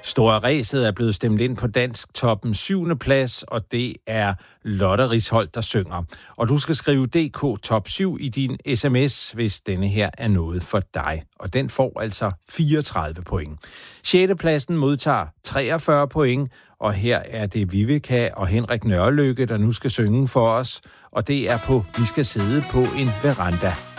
Store Ræset er blevet stemt ind på Dansk Toppen 7. plads, og det er Lotte Risholt, der synger. Og du skal skrive DK Top 7 i din sms, hvis denne her er noget for dig. Og den får altså 34 point. 6. pladsen modtager 43 point, og her er det Vivica og Henrik Nørrelykke, der nu skal synge for os. Og det er på Vi skal sidde på en veranda.